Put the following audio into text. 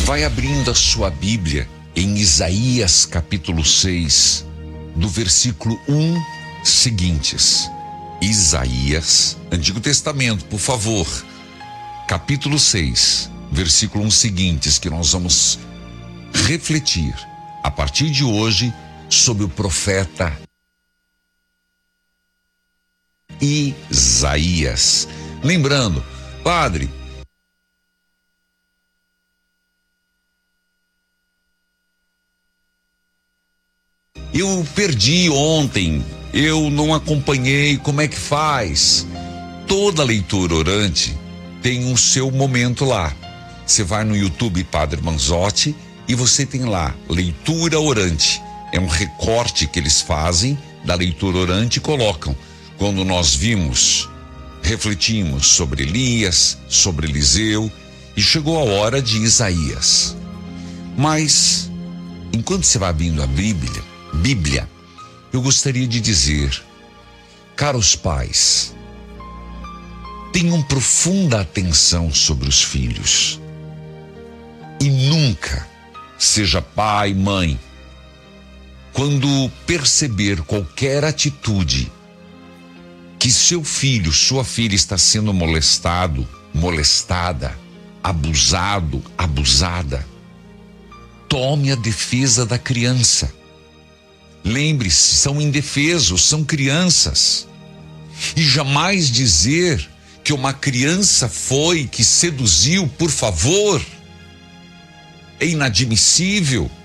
Vai abrindo a sua Bíblia em Isaías capítulo 6, do versículo 1 seguintes. Isaías, Antigo Testamento, por favor, capítulo 6, versículo 1 seguintes, que nós vamos refletir a partir de hoje sobre o profeta Isaías. Lembrando, padre, eu perdi ontem, eu não acompanhei, como é que faz? Toda leitura orante tem o seu momento lá. Você vai no YouTube Padre Manzotti e você tem lá, leitura orante. É um recorte que eles fazem da leitura orante e colocam. Quando nós refletimos sobre Elias, sobre Eliseu, e chegou a hora de Isaías. Mas, enquanto você vai abrindo a Bíblia, eu gostaria de dizer, caros pais, tenham profunda atenção sobre os filhos. E nunca, seja pai, mãe, quando perceber qualquer atitude que seu filho, sua filha está sendo molestado, molestada, abusado, abusada, tome a defesa da criança. Lembre-se, são indefesos, são crianças. E jamais dizer que uma criança foi que seduziu, por favor, é inadmissível.